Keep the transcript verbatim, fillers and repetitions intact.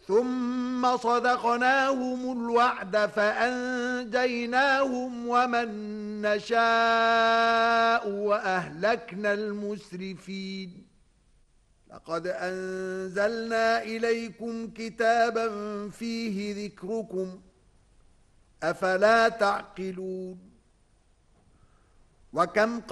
ثم صدقناهم الوعد فأنجيناهم ومن نشاء وأهلكنا المسرفين لقد أنزلنا إليكم كتابا فيه ذكركم أفلا تعقلون وكم